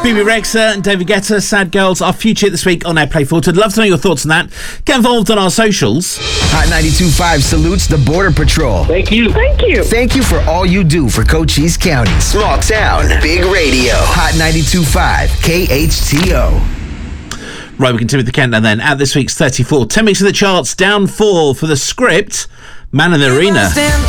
Bibi Rexha and David Guetta, Sad Girls, our future this week on Airplay Filtered. Love to know your thoughts on that. Get involved on our socials. Hot 92.5 salutes the Border Patrol. Thank you. Thank you for all you do for Cochise County. Small town, big radio. Hot 92.5 KHTO. Right, we continue with the countdown then. At this week's 34, 10 weeks of the charts, down 4 for The Script, Man in the Arena.